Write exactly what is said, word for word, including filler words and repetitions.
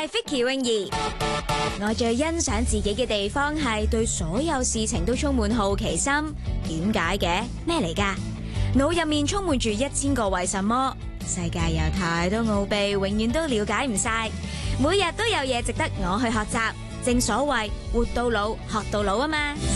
係 Vicky 泳兒，我最欣賞自己嘅地方係對所有事情都充滿好奇心。點解嘅？咩嚟㗎？腦入面充滿住一千個為什麼。世界有太多奧秘，永遠都了解唔晒。每日都有嘢值得我去學習。正所謂活到老，學到老啊嘛。